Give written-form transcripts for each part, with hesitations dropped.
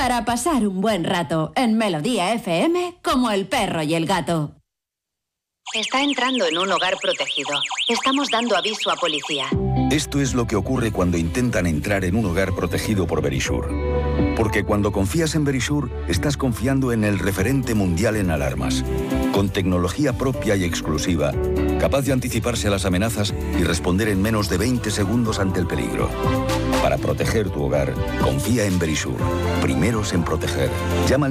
para pasar un buen rato en Melodía FM como el perro y el gato. Está entrando en un hogar protegido. Estamos dando aviso a policía. Esto es lo que ocurre cuando intentan entrar en un hogar protegido por Verisure. Porque cuando confías en Verisure, estás confiando en el referente mundial en alarmas. Con tecnología propia y exclusiva, capaz de anticiparse a las amenazas y responder en menos de 20 segundos ante el peligro. Para proteger tu hogar, confía en Verisure. Primeros en proteger. Llama al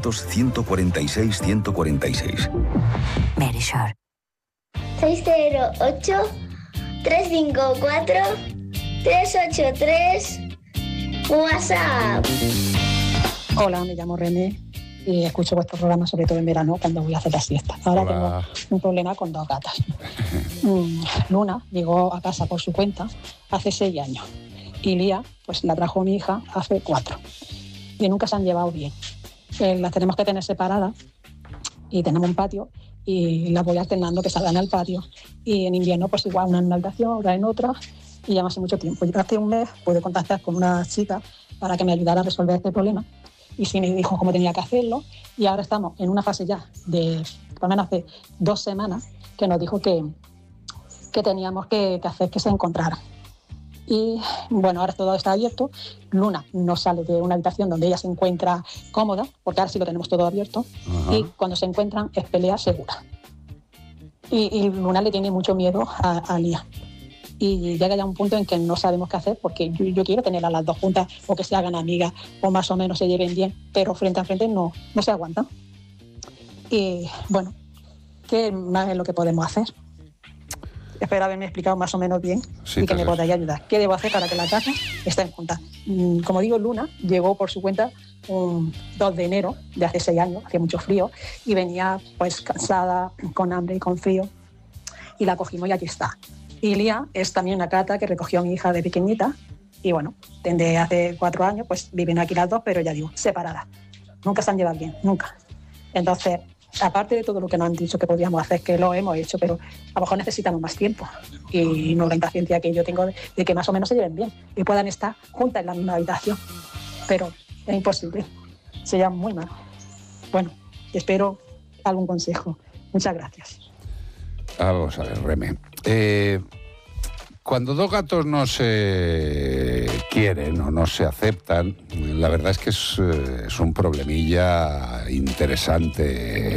900-146-146. Verisure. 608-354-383 WhatsApp. Hola, me llamo René y escucho vuestro programa sobre todo en verano cuando voy a hacer la siesta. Ahora tengo un problema con 2 gatas. Luna llegó a casa por su cuenta hace 6 años y Lía pues la trajo mi hija hace 4 y nunca se han llevado bien. Las tenemos que tener separadas y tenemos un patio y las voy alternando que salgan al patio y en invierno pues igual una en una habitación, otra en otra y ya hace mucho tiempo. Yo hace un mes pude contactar con una chica para que me ayudara a resolver este problema y sí me dijo cómo tenía que hacerlo y ahora estamos en una fase ya de, por lo menos hace 2 semanas, que nos dijo que teníamos que hacer que se encontrara. Y bueno, ahora todo está abierto. Luna no sale de una habitación donde ella se encuentra cómoda, porque ahora sí lo tenemos todo abierto. Ajá. Y cuando se encuentran es pelea segura. Y Luna le tiene mucho miedo a Lía. Y llega ya un punto en que no sabemos qué hacer, porque yo quiero tener a las 2 juntas o que se hagan amigas o más o menos se lleven bien, pero frente a frente no se aguantan. Y bueno, ¿qué más es lo que podemos hacer? Espero haberme explicado más o menos bien y que me podáis ayudar. ¿Qué debo hacer para que las gatas estén juntas? Como digo, Luna llegó por su cuenta un 2 de enero de hace 6 años, hacía mucho frío, y venía pues cansada, con hambre y con frío, y la cogimos y aquí está. Y Lía es también una gata que recogió a mi hija de pequeñita, y bueno, desde hace 4 años pues viven aquí las 2, pero ya digo, separadas. Nunca se han llevado bien, nunca. Entonces, aparte de todo lo que nos han dicho que podíamos hacer, que lo hemos hecho, pero a lo mejor necesitamos más tiempo y no la impaciencia que yo tengo de que más o menos se lleven bien y puedan estar juntas en la misma habitación, pero es imposible, se llevan muy mal. Bueno, espero algún consejo. Muchas gracias. Vamos a ver, Reme. Cuando 2 gatos no se quieren o no se aceptan, la verdad es que es un problemilla interesante.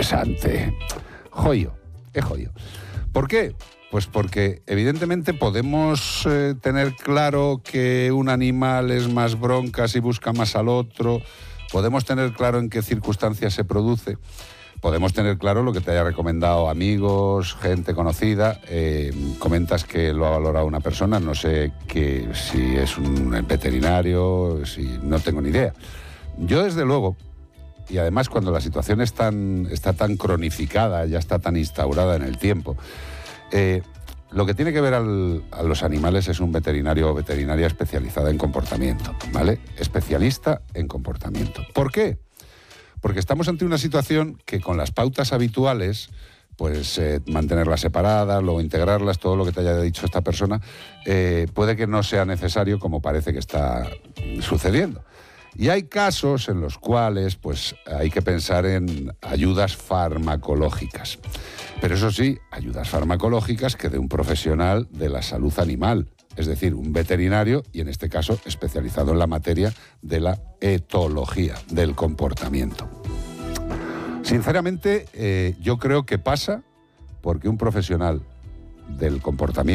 Joyo, es joyo. ¿Por qué? Pues porque evidentemente podemos tener claro que un animal es más bronca si busca más al otro, podemos tener claro en qué circunstancias se produce. Podemos tener claro lo que te haya recomendado amigos, gente conocida. Comentas que lo ha valorado una persona, no sé si es un veterinario, no tengo ni idea. Yo desde luego, y además cuando la situación está tan cronificada, ya está tan instaurada en el tiempo, lo que tiene que ver a los animales es un veterinario o veterinaria especializada en comportamiento, ¿vale? Especialista en comportamiento. ¿Por qué? Porque estamos ante una situación que con las pautas habituales, pues mantenerlas separadas, luego integrarlas, todo lo que te haya dicho esta persona, puede que no sea necesario como parece que está sucediendo. Y hay casos en los cuales pues hay que pensar en ayudas farmacológicas. Pero eso sí, ayudas farmacológicas que de un profesional de la salud animal, es decir, un veterinario y en este caso especializado en la materia de la etología, del comportamiento. Sinceramente, yo creo que pasa porque un profesional del comportamiento